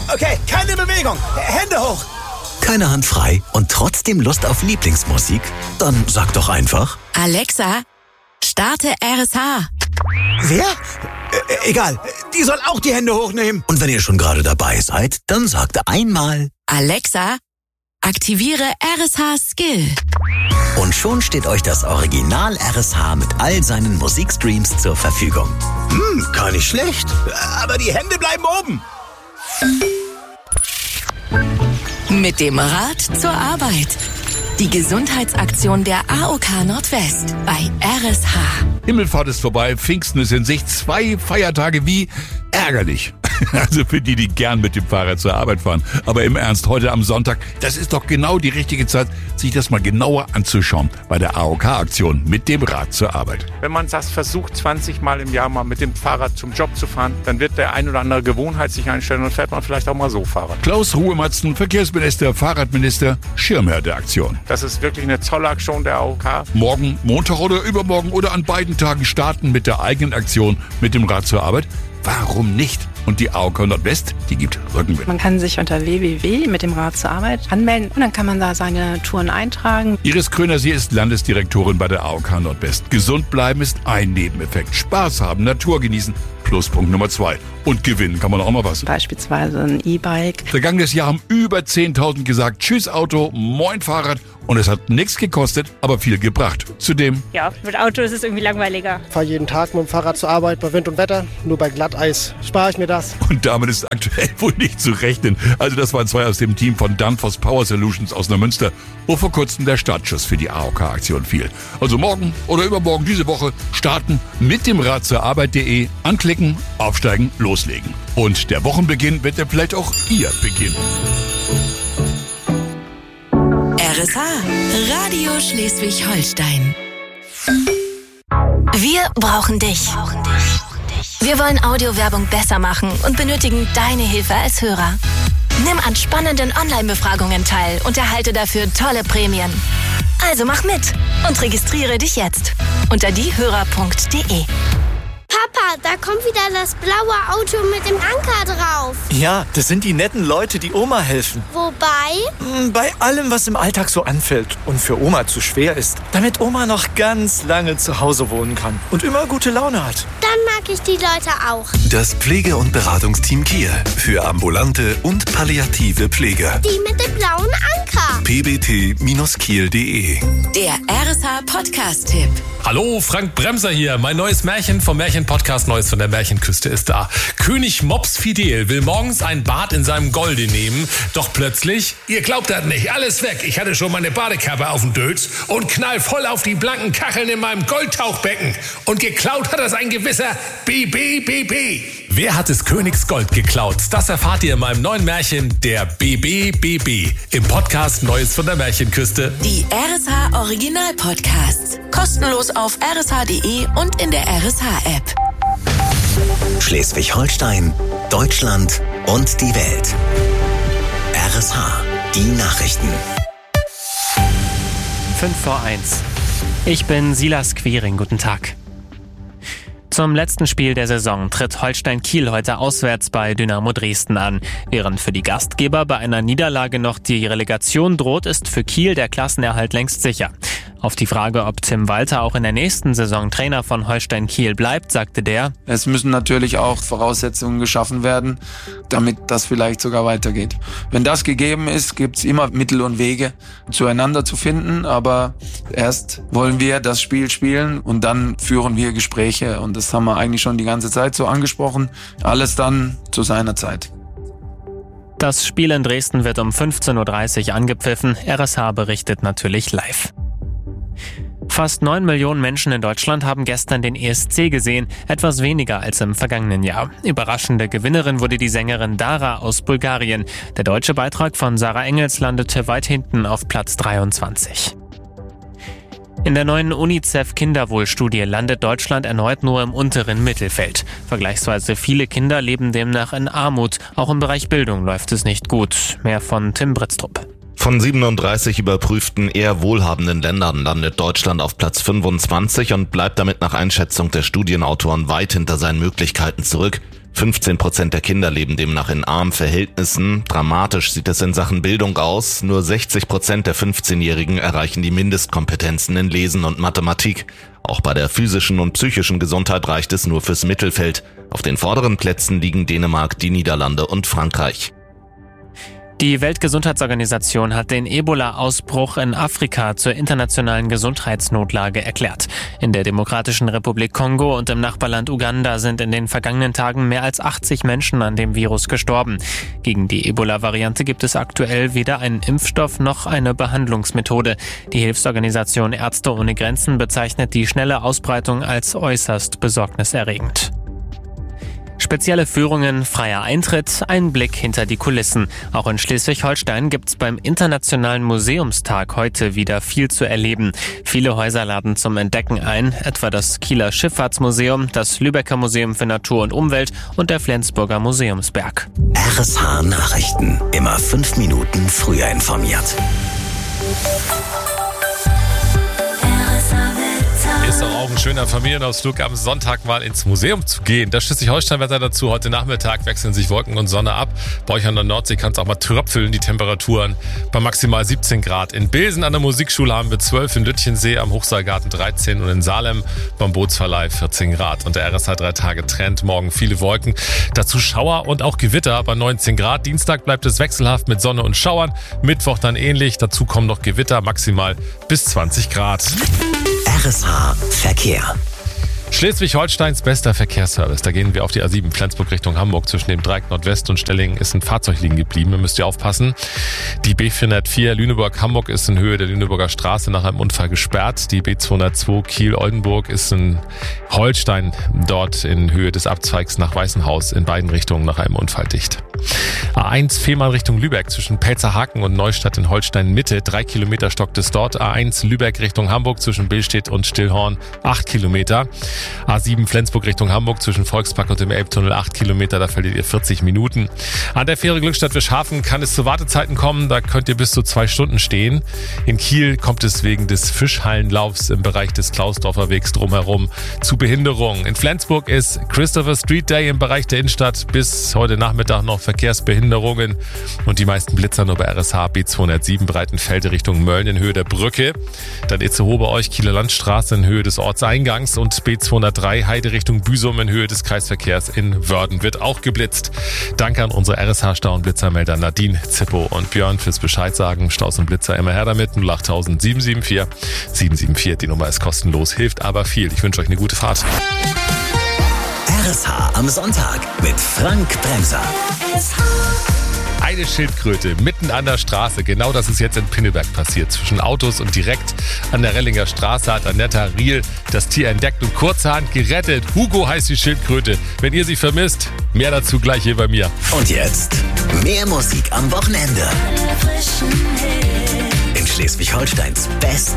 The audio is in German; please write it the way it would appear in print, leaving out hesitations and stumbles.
Okay, keine Bewegung. Hände hoch. Keine Hand frei und trotzdem Lust auf Lieblingsmusik? Dann sag doch einfach: Alexa, starte RSH. Wer? Egal, die soll auch die Hände hochnehmen. Und wenn ihr schon gerade dabei seid, dann sagt einmal: Alexa, aktiviere RSH Skill. Und schon steht euch das Original RSH mit all seinen Musikstreams zur Verfügung. Gar nicht schlecht. Aber die Hände bleiben oben. Mit dem Rad zur Arbeit. Die Gesundheitsaktion der AOK Nordwest bei RSH. Himmelfahrt ist vorbei, Pfingsten ist in Sicht, 2 Feiertage wie ärgerlich. Also für die gern mit dem Fahrrad zur Arbeit fahren. Aber im Ernst, heute am Sonntag, das ist doch genau die richtige Zeit, sich das mal genauer anzuschauen bei der AOK-Aktion mit dem Rad zur Arbeit. Wenn man das versucht, 20 Mal im Jahr mal mit dem Fahrrad zum Job zu fahren, dann wird der ein oder andere Gewohnheit sich einstellen und fährt man vielleicht auch mal so Fahrrad. Klaus Ruhe-Matzen, Verkehrsminister, Fahrradminister, Schirmherr der Aktion. Das ist wirklich eine tolle Aktion der AOK. Morgen, Montag oder übermorgen oder an beiden Tagen starten mit der eigenen Aktion mit dem Rad zur Arbeit. Warum nicht? Und die AOK Nordwest, die gibt Rückenwind. Man kann sich unter www mit dem Rad zur Arbeit anmelden und dann kann man da seine Touren eintragen. Iris Kröner, sie ist Landesdirektorin bei der AOK Nordwest. Gesund bleiben ist ein Nebeneffekt. Spaß haben, Natur genießen, Pluspunkt Nummer 2. Und gewinnen kann man auch mal was. Beispielsweise ein E-Bike. Vergangenes Jahr haben über 10.000 gesagt, tschüss Auto, moin Fahrrad. Und es hat nichts gekostet, aber viel gebracht. Zudem: Ja, mit Auto ist es irgendwie langweiliger. Ich fahre jeden Tag mit dem Fahrrad zur Arbeit, bei Wind und Wetter. Nur bei Glatteis spare ich mir das. Und damit ist aktuell wohl nicht zu rechnen. Also das waren 2 aus dem Team von Danfoss Power Solutions aus Neumünster, wo vor kurzem der Startschuss für die AOK-Aktion fiel. Also morgen oder übermorgen diese Woche starten mit dem Rad zur Arbeit.de, anklicken, aufsteigen, loslegen. Und der Wochenbeginn wird ja vielleicht auch Ihr Beginn. RSH, Radio Schleswig-Holstein. Wir brauchen dich. Wir wollen Audiowerbung besser machen und benötigen deine Hilfe als Hörer. Nimm an spannenden Online-Befragungen teil und erhalte dafür tolle Prämien. Also mach mit und registriere dich jetzt unter diehörer.de. Papa, da kommt wieder das blaue Auto mit dem Anker drauf. Ja, das sind die netten Leute, die Oma helfen. Wobei? Bei allem, was im Alltag so anfällt und für Oma zu schwer ist, damit Oma noch ganz lange zu Hause wohnen kann und immer gute Laune hat. Dann mag ich die Leute auch. Das Pflege- und Beratungsteam Kiel für ambulante und palliative Pflege. Die mit dem blauen Anker. pbt-kiel.de. Der RSH Podcast-Tipp. Hallo, Frank Bremser hier. Mein neues Märchen vom Märchen-Podcast Neues von der Märchenküste ist da. König Mops Fidel will morgens ein Bad in seinem Golde nehmen, doch plötzlich: Ihr glaubt das nicht, alles weg. Ich hatte schon meine Badekappe auf dem Dötz und knall voll auf die blanken Kacheln in meinem Goldtauchbecken. Und geklaut hat das ein gewisser BBBB. Wer hat des Königs Gold geklaut? Das erfahrt ihr in meinem neuen Märchen, der BBBB, im Podcast Neues von der Märchenküste. Die RSH Original Podcasts. Kostenlos auf rsh.de und in der RSH-App. Schleswig-Holstein, Deutschland und die Welt. RSH, die Nachrichten. 5:05. Ich bin Silas Quiring, guten Tag. Zum letzten Spiel der Saison tritt Holstein Kiel heute auswärts bei Dynamo Dresden an. Während für die Gastgeber bei einer Niederlage noch die Relegation droht, ist für Kiel der Klassenerhalt längst sicher. Auf die Frage, ob Tim Walter auch in der nächsten Saison Trainer von Holstein Kiel bleibt, sagte der: Es müssen natürlich auch Voraussetzungen geschaffen werden, damit das vielleicht sogar weitergeht. Wenn das gegeben ist, gibt's immer Mittel und Wege, zueinander zu finden. Aber erst wollen wir das Spiel spielen und dann führen wir Gespräche. Und das haben wir eigentlich schon die ganze Zeit so angesprochen. Alles dann zu seiner Zeit. Das Spiel in Dresden wird um 15:30 Uhr angepfiffen. RSH berichtet natürlich live. Fast 9 Millionen Menschen in Deutschland haben gestern den ESC gesehen, etwas weniger als im vergangenen Jahr. Überraschende Gewinnerin wurde die Sängerin Dara aus Bulgarien. Der deutsche Beitrag von Sarah Engels landete weit hinten auf Platz 23. In der neuen UNICEF-Kinderwohlstudie landet Deutschland erneut nur im unteren Mittelfeld. Vergleichsweise viele Kinder leben demnach in Armut. Auch im Bereich Bildung läuft es nicht gut. Mehr von Tim Britztrup. Von 37 überprüften eher wohlhabenden Ländern landet Deutschland auf Platz 25 und bleibt damit nach Einschätzung der Studienautoren weit hinter seinen Möglichkeiten zurück. 15% der Kinder leben demnach in armen Verhältnissen. Dramatisch sieht es in Sachen Bildung aus. Nur 60% der 15-Jährigen erreichen die Mindestkompetenzen in Lesen und Mathematik. Auch bei der physischen und psychischen Gesundheit reicht es nur fürs Mittelfeld. Auf den vorderen Plätzen liegen Dänemark, die Niederlande und Frankreich. Die Weltgesundheitsorganisation hat den Ebola-Ausbruch in Afrika zur internationalen Gesundheitsnotlage erklärt. In der Demokratischen Republik Kongo und im Nachbarland Uganda sind in den vergangenen Tagen mehr als 80 Menschen an dem Virus gestorben. Gegen die Ebola-Variante gibt es aktuell weder einen Impfstoff noch eine Behandlungsmethode. Die Hilfsorganisation Ärzte ohne Grenzen bezeichnet die schnelle Ausbreitung als äußerst besorgniserregend. Spezielle Führungen, freier Eintritt, ein Blick hinter die Kulissen. Auch in Schleswig-Holstein gibt's beim Internationalen Museumstag heute wieder viel zu erleben. Viele Häuser laden zum Entdecken ein, etwa das Kieler Schifffahrtsmuseum, das Lübecker Museum für Natur und Umwelt und der Flensburger Museumsberg. RSH Nachrichten. Immer 5 Minuten früher informiert. Ist doch auch ein schöner Familienausflug, am Sonntag mal ins Museum zu gehen. Das Schleswig-Holstein-Wetter dazu. Heute Nachmittag wechseln sich Wolken und Sonne ab. Bei euch an der Nordsee kann es auch mal tröpfeln, die Temperaturen bei maximal 17 Grad. In Bilsen an der Musikschule haben wir 12, in Lütchensee am Hochseilgarten 13 und in Salem beim Bootsverleih 14 Grad. Und der RSH 3-Tage-Trend, morgen viele Wolken, dazu Schauer und auch Gewitter bei 19 Grad. Dienstag bleibt es wechselhaft mit Sonne und Schauern. Mittwoch dann ähnlich, dazu kommen noch Gewitter, maximal bis 20 Grad. RSH Verkehr. Schleswig-Holsteins bester Verkehrsservice. Da gehen wir auf die A7 Flensburg Richtung Hamburg. Zwischen dem Dreieck Nordwest und Stellingen ist ein Fahrzeug liegen geblieben. Da müsst ihr aufpassen. Die B404 Lüneburg-Hamburg ist in Höhe der Lüneburger Straße nach einem Unfall gesperrt. Die B202 Kiel-Oldenburg ist in Holstein dort in Höhe des Abzweigs nach Weißenhaus in beiden Richtungen nach einem Unfall dicht. A1 Fehmarn Richtung Lübeck zwischen Pelzerhaken und Neustadt in Holstein Mitte. 3 Kilometer stockt es dort. A1 Lübeck Richtung Hamburg zwischen Billstedt und Stillhorn 8 Kilometer. A7 Flensburg Richtung Hamburg zwischen Volkspark und dem Elbtunnel 8 Kilometer, da verliert ihr 40 Minuten. An der Fähre Glückstadt Wischhafen kann es zu Wartezeiten kommen, da könnt ihr bis zu 2 Stunden stehen. In Kiel kommt es wegen des Fischhallenlaufs im Bereich des Klausdorfer Wegs drumherum zu Behinderungen. In Flensburg ist Christopher Street Day im Bereich der Innenstadt, bis heute Nachmittag noch Verkehrsbehinderungen und die meisten Blitzer nur bei RSH B207 Breitenfelde Richtung Mölln in Höhe der Brücke. Dann Itzehoe bei euch, Kieler Landstraße in Höhe des Ortseingangs und B203 Heide Richtung Büsum in Höhe des Kreisverkehrs in Wörden wird auch geblitzt. Danke an unsere RSH-Stau- und Blitzermelder Nadine, Zippo und Björn fürs Bescheid sagen. Staus und Blitzer immer her damit. 08000 774 774. Die Nummer ist kostenlos, hilft aber viel. Ich wünsche euch eine gute Fahrt. RSH am Sonntag mit Frank Bremser. Eine Schildkröte mitten an der Straße. Genau das ist jetzt in Pinneberg passiert. Zwischen Autos und direkt an der Rellinger Straße hat Annetta Riel das Tier entdeckt und kurzerhand gerettet. Hugo heißt die Schildkröte. Wenn ihr sie vermisst, mehr dazu gleich hier bei mir. Und jetzt mehr Musik am Wochenende. In Schleswig-Holsteins besten